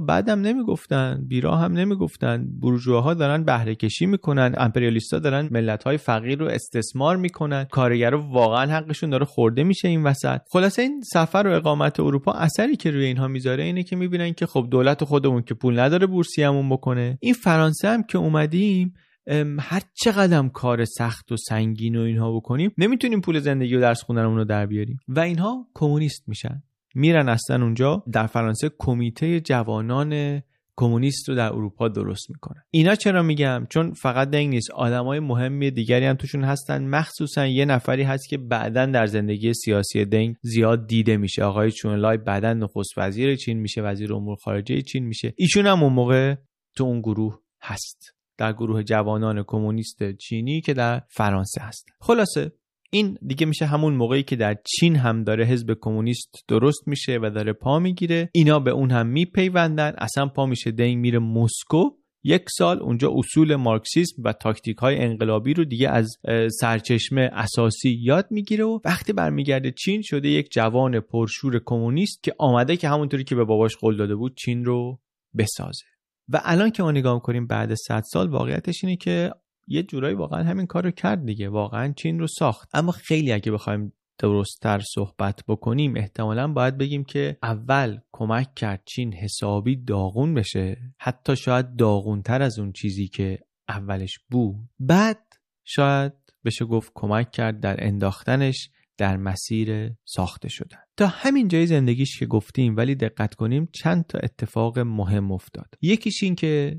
بعدم نمیگفتن، بیراه هم نمیگفتن. بورژواها دارن بهره کشی میکنن، امپریالیستا دارن ملت‌های فقیر رو استثمار میکنن، کارگرا واقعا حقشون داره خورده میشه این وسط. خلاصه این سفر و اقامت اروپا اثری که روی اینها میذاره اینه که میبینن که خب دولت خودمون که پول نداره بورسیه‌مون بکنه، این فرانسه هم که اومدیم هر چقدر کار سخت و سنگین و اینها بکنیم نمیتونیم پول زندگی و درس خوندنمون رو در بیاریم و اینها کمونیست میشن، میرن اصلا اونجا در فرانسه کمیته جوانان کمونیست رو در اروپا درست میکنن. اینا چرا میگم؟ چون فقط دنگ نیست، آدمای مهمی دیگری هم توشون هستن، مخصوصا یه نفری هست که بعداً در زندگی سیاسی دنگ زیاد دیده میشه، آقای چونلای بعداً نخست وزیر چین میشه، وزیر امور خارجه چین میشه. ایشون هم اون موقع تو اون گروه هست، در گروه جوانان کمونیست چینی که در فرانسه هست. خلاصه این دیگه میشه همون موقعی که در چین هم داره حزب کمونیست درست میشه و داره پا میگیره، اینا به اون هم میپیوندن، اصلا پا میشه دنگ میره مسکو، 1 سال اونجا اصول مارکسیسم و تاکتیک های انقلابی رو دیگه از سرچشمه اساسی یاد میگیره و وقتی برمیگرده چین شده یک جوان پرشور کمونیست که آمده که همونطوری که به باباش قول داده بود چین رو بسازه. و الان که ما نگاه می‌کنیم بعد 100 سال واقعیتش اینه که یه جورایی واقعا همین کار رو کرد دیگه، واقعا چین رو ساخت. اما خیلی اگه بخوایم درست‌تر صحبت بکنیم احتمالاً باید بگیم که اول کمک کرد چین حسابی داغون بشه، حتی شاید داغونتر از اون چیزی که اولش بود. بعد شاید بشه گفت کمک کرد در انداختنش در مسیر ساخته شدن. تا همین جای زندگیش که گفتیم، ولی دقت کنیم چند تا اتفاق مهم افتاد. یکیش این که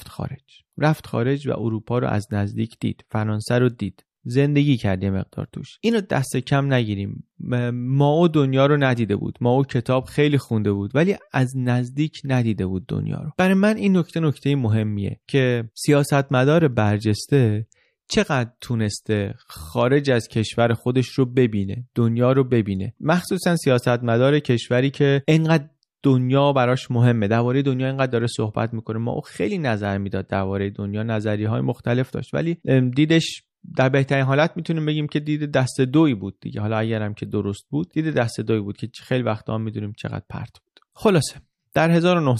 رفت خارج و اروپا رو از نزدیک دید، فرانسه رو دید، زندگی کرد یه مقدار توش. اینو دست کم نگیریم، مائو دنیا رو ندیده بود، مائو کتاب خیلی خونده بود ولی از نزدیک ندیده بود دنیا رو. برای من این نکته مهمیه که سیاستمدار برجسته چقدر تونسته خارج از کشور خودش رو ببینه، دنیا رو ببینه، مخصوصا سیاستمدار کشوری که اینقدر دنیا براش مهمه، درباره دنیا اینقدر داره صحبت میکنه. ما او خیلی نظر میداد درباره دنیا، نظریه‌های مختلف داشت ولی دیدش در بهترین حالت میتونیم بگیم که دید دست دویی بود دیگه، حالا اگرم که درست بود دید دست دویی بود که خیلی وقتا هم میدونیم چقدر پرت بود. خلاصه در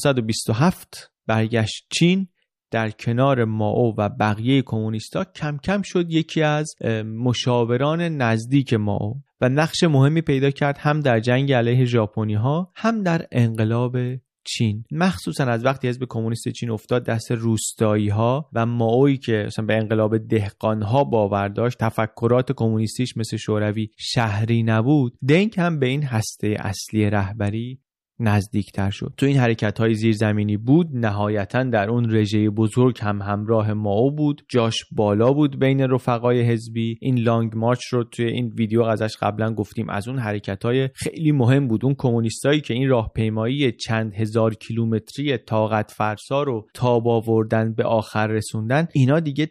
1927 برگشت چین، در کنار مائو و بقیه کمونیستا کم کم شد یکی از مشاوران نزدیک مائو و نقش مهمی پیدا کرد هم در جنگ علیه ژاپنی‌ها هم در انقلاب چین، مخصوصا از وقتی حزب کمونیست چین افتاد دست روستایی‌ها و مائویی که مثلا به انقلاب دهقان‌ها باور داشت، تفکرات کمونیستیش مثل شوروی شهری نبود، دنگ هم به این هسته اصلی رهبری نزدیکتر شد. تو این حرکت‌های زیرزمینی بود، نهایتاً در اون رژه بزرگ هم همراه مائو بود، جاش بالا بود بین رفقای حزبی. این لانگ مارچ رو توی این ویدیو ازش قبلا گفتیم، از اون حرکت‌های خیلی مهم بود. اون کمونیستایی که این راهپیمایی چند هزار کیلومتری طاقت فرسا رو تاب آوردن به آخر رسوندن، اینا دیگه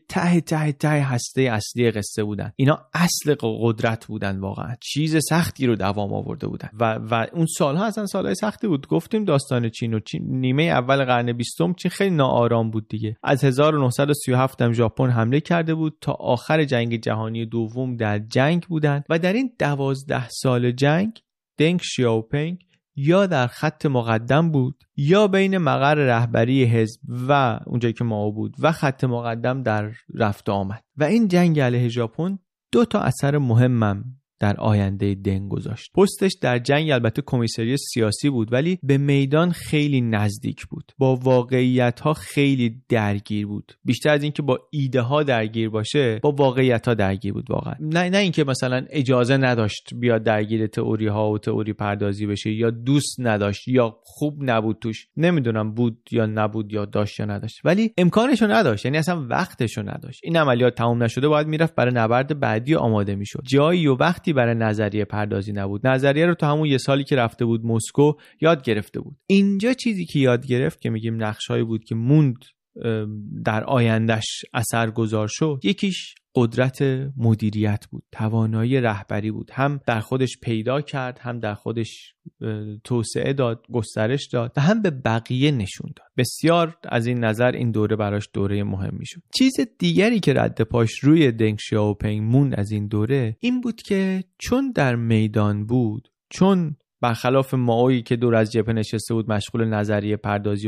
ته هسته اصلی قصه بودن، اینا اصل قدرت بودن، واقعا چیز سختی رو دوام آورده بودن و اون سالها اصلا سالهای سختی بود. گفتیم داستان چین و نیمه اول قرن 20 چین خیلی ناآرام بود دیگه. از 1937 هم ژاپن حمله کرده بود تا آخر جنگ جهانی دوم در جنگ بودن و در این 12 سال جنگ دنگ شیائوپینگ یا در خط مقدم بود یا بین مقر رهبری حزب و اونجایی که مائو بود و خط مقدم در رفت آمد. و این جنگ علیه ژاپن 2 تا اثر مهمم در آینده دنگ گذاشت. پستش در جنگ البته کمیسری سیاسی بود ولی به میدان خیلی نزدیک بود، با واقعیت ها خیلی درگیر بود، بیشتر از اینکه با ایده ها درگیر باشه با واقعیت ها درگیر بود واقعا. نه اینکه مثلا اجازه نداشت بیاد درگیر تئوری ها و تئوری پردازی بشه یا دوست نداشت یا خوب نبود توش، نمیدونم بود یا نبود یا داشت یا نداشت، ولی امکانشو نداشت، یعنی اصلا وقتشو نداشت. این عملیات تمام نشده باید میرفت برای نبرد بعدی آماده میشد، جایی و وقتی برای نظریه پردازی نبود. نظریه رو تا همون 1 سالی که رفته بود مسکو یاد گرفته بود. اینجا چیزی که یاد گرفت که میگیم نقشهایی بود که موند در آیندهش اثرگذار شد، یکیش قدرت مدیریت بود، توانایی رهبری بود، هم در خودش پیدا کرد، هم در خودش توسعه داد، گسترش داد و هم به بقیه نشون داد. بسیار از این نظر این دوره براش دوره مهمی شد. چیز دیگری که رد پاش روی دنگ شیائوپینگ موند از این دوره این بود که چون در میدان بود، چون برخلاف مائویی که دور از جبهه نشسته بود مشغول نظریه پردازی